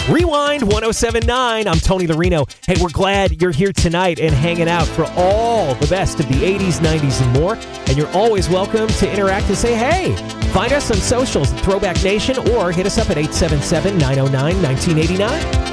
Rewind 1079. I'm Tony Larino. Hey, we're glad you're here tonight and hanging out for all the best of the 80s, 90s, and more. And you're always welcome to interact and say, hey, find us on socials at Throwback Nation or hit us up at 877-909-1989.